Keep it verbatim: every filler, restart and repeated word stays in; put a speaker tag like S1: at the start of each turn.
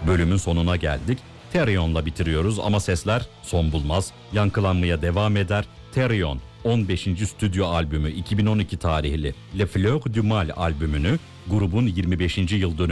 S1: Bölümün sonuna geldik. Therion'la bitiriyoruz ama sesler son bulmaz, yankılanmaya devam eder. Therion on beşinci stüdyo albümü iki bin on iki tarihli Le Fleur du Mal albümünü grubun yirmi beşinci yıl dönümü